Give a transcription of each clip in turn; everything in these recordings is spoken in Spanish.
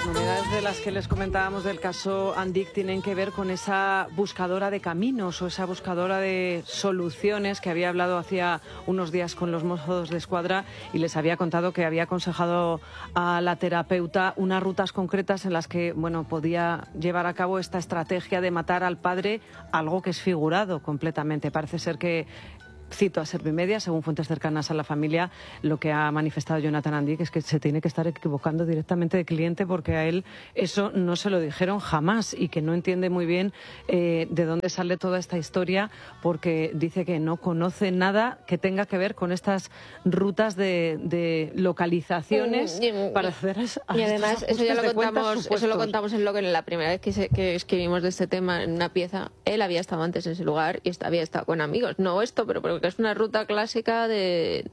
Las novedades de las que les comentábamos del caso Andic tienen que ver con esa buscadora de caminos o esa buscadora de soluciones que había hablado hacía unos días con los Mossos de Escuadra y les había contado que había aconsejado a la terapeuta unas rutas concretas en las que, bueno, podía llevar a cabo esta estrategia de matar al padre, algo que es figurado completamente. Parece ser que, cito a Servimedia, según fuentes cercanas a la familia, lo que ha manifestado Jonathan Andic es que se tiene que estar equivocando directamente de cliente porque a él eso no se lo dijeron jamás y que no entiende muy bien de dónde sale toda esta historia, porque dice que no conoce nada que tenga que ver con estas rutas de localizaciones para hacer y además eso ya lo contamos en la primera vez que escribimos de este tema en una pieza. Él había estado antes en ese lugar y había estado con amigos, no esto, pero que es una ruta clásica de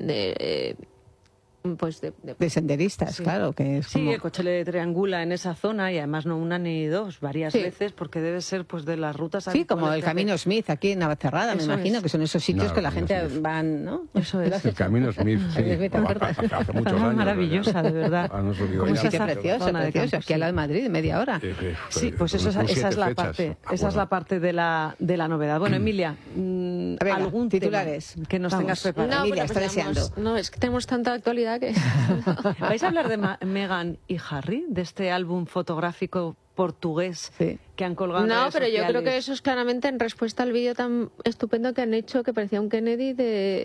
senderistas, sí. Claro, que es como... Sí, el coche le triangula en esa zona y además no una ni dos, varias veces, porque debe ser pues de las rutas... Sí, como el Camino Smith aquí en Navacerrada, me imagino, que son esos sitios que la gente van, ¿no? Eso es. El Camino Smith, sí. Hace muchos años. Maravillosa, de verdad. Un sitio precioso, aquí al lado de Madrid, media hora. Sí, pues esa es la parte, esa es la parte de la novedad. Bueno, Emilia, algún titulares que nos tengas preparado. Emilia, está deseando. No, es que tenemos tanta actualidad que... ¿Vais a hablar de Meghan y Harry, de este álbum fotográfico portugués que han colgado en redes pero sociales? yo creo que eso es claramente en respuesta al vídeo tan estupendo que han hecho, que parecía un Kennedy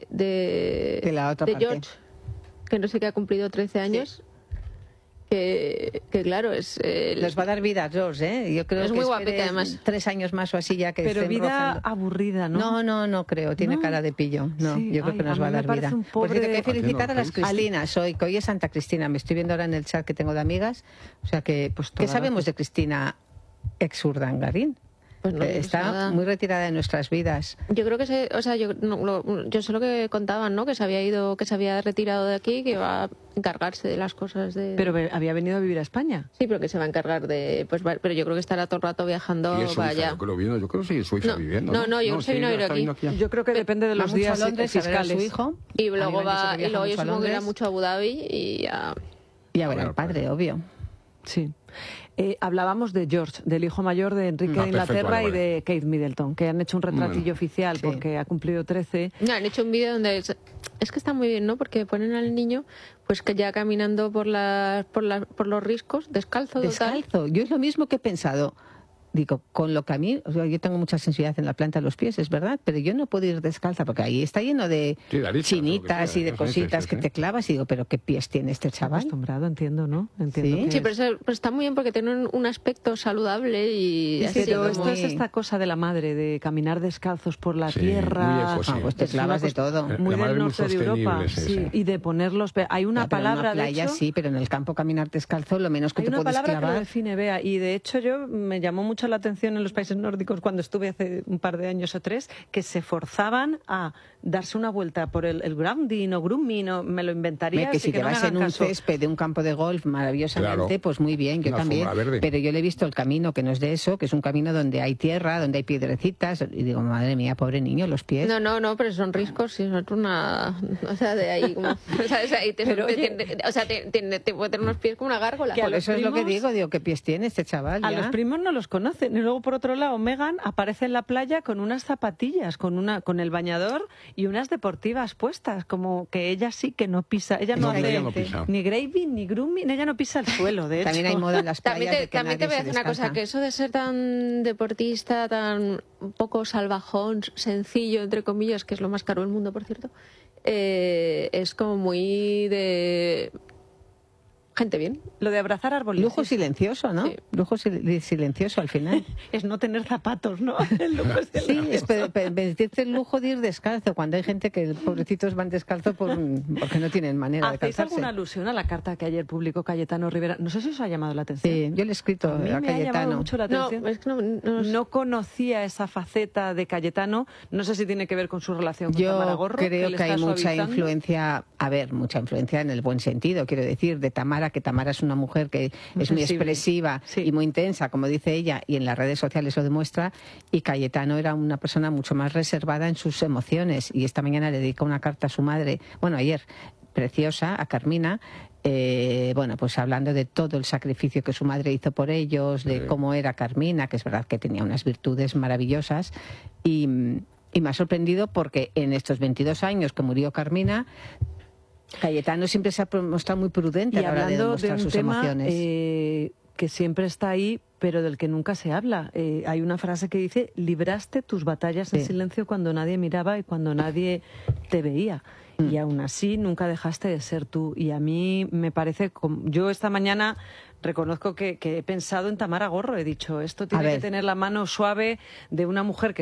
de la otra parte. George, que no sé, que ha cumplido 13 años. Que claro, es... Les va a dar vida a George, ¿eh? Yo creo es que muy guapete, además. 3 años más o así ya que pero vida rozando. Aburrida, ¿no? No creo. Tiene cara de pillo. No, sí, yo creo que nos va a dar vida. Por cierto, que felicitar a las Cristinas hoy, que hoy es Santa Cristina. Me estoy viendo ahora en el chat que tengo de amigas. O sea que, pues, ¿qué sabemos de Cristina ex Urdangarín? Pues no, está muy retirada de nuestras vidas. Yo creo que yo sé lo que contaban, ¿no? Que se había ido, que se había retirado de aquí, que iba a encargarse de las cosas de... Pero había venido a vivir a España. Sí, pero que se va a encargar de... pero yo creo que estará todo el rato viajando para allá. Yo creo que sí, Suiza viviendo. Yo creo que se vino a ir aquí. Yo creo que depende de los días fiscales. A su hijo. Y luego yo supongo que irá mucho a Abu Dhabi y a... Y a ver al padre, obvio. Sí. Hablábamos de George, del hijo mayor de Enrique de Inglaterra y de Kate Middleton, que han hecho un retratillo oficial porque ha cumplido 13. Han hecho un vídeo donde es que está muy bien, ¿no? Porque ponen al niño pues que ya caminando por los riscos, descalzo. Yo es lo mismo que he pensado. Digo, con lo que a mí, yo tengo mucha sensibilidad en la planta de los pies, es verdad, pero yo no puedo ir descalza porque ahí está lleno de chinitas y de cositas que te clavas y digo, pero ¿qué pies tiene este chaval? Acostumbrado, entiendo, ¿no? Sí, pero está muy bien porque tiene un aspecto saludable y así. Pero esto es esta cosa de la madre, de caminar descalzos por la tierra. Pues te clavas de todo. Muy del norte de Europa, y de ponerlos... Hay una palabra, en la playa, de hecho... Sí, pero en el campo caminar descalzo lo menos que te puedes clavar. Hay una palabra que lo define, Bea, y de hecho me llamó mucho la atención en los países nórdicos cuando estuve hace un par de años o 3, que se forzaban a darse una vuelta por el grounding o grooming, o me lo inventaría. Que si te vas en un césped de un campo de golf maravillosamente, pues muy bien, yo también. Pero yo le he visto el camino que no es de eso, que es un camino donde hay tierra, donde hay piedrecitas, y digo, madre mía, pobre niño, los pies. No, pero son riscos, sí, son una... O sea, de ahí como... te puede tener unos pies como una gárgola. Por eso es lo que digo, ¿qué pies tiene este chaval? A los primos no los conocen. Y luego, por otro lado, Meghan aparece en la playa con unas zapatillas, con el bañador y unas deportivas puestas, como que ella sí que no pisa. Ella no hace ni graving ni grooming, ella no pisa el suelo, de hecho. También hay moda en las playas. También te voy a decir una cosa, que eso de ser tan deportista, tan un poco salvajón, sencillo, entre comillas, que es lo más caro del mundo, por cierto, es como muy de... gente bien. Lo de abrazar árboles. Lujo silencioso, ¿no? Sí. Lujo silencioso al final. Es no tener zapatos, ¿no? Sí, es vestirte el lujo de ir descalzo, cuando hay gente que pobrecitos van descalzo porque no tienen manera de calzarse. ¿Hacéis alguna alusión a la carta que ayer publicó Cayetano Rivera? No sé si os ha llamado la atención. Sí, yo le he escrito a Cayetano. Me ha llamado mucho la atención. No conocía esa faceta de Cayetano. No sé si tiene que ver con su relación con Tamara Gorro. Yo creo que hay mucha influencia, mucha influencia en el buen sentido, quiero decir, de Tamara, que Tamara es una mujer que es muy expresiva y muy intensa, como dice ella, y en las redes sociales lo demuestra, y Cayetano era una persona mucho más reservada en sus emociones, y esta mañana le dedica una carta a su madre, ayer, preciosa, a Carmina, bueno, pues hablando de todo el sacrificio que su madre hizo por ellos, de cómo era Carmina, que es verdad que tenía unas virtudes maravillosas, y me ha sorprendido porque en estos 22 años que murió Carmina, Cayetano siempre se ha mostrado muy prudente a la hora de demostrar sus emociones. Que siempre está ahí, pero del que nunca se habla. Hay una frase que dice: libraste tus batallas en silencio cuando nadie miraba y cuando nadie te veía. Y aún así nunca dejaste de ser tú. Y a mí me parece... Yo esta mañana reconozco que he pensado en Tamara Gorro. He dicho, esto tiene que tener la mano suave de una mujer que